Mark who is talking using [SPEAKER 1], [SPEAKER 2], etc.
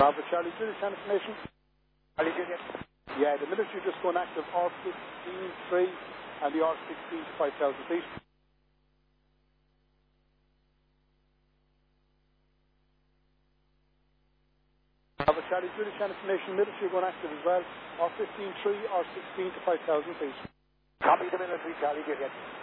[SPEAKER 1] Bravo Charlie Juliet information.
[SPEAKER 2] Charlie Juliet.
[SPEAKER 1] Yeah, the military just gone active R15-3 and the R16 to 5,000 feet. Bravo Charlie Juliet information. Military gone active as well. R15-3, R16 to 5,000 feet.
[SPEAKER 2] Copy the military, Charlie Juliet.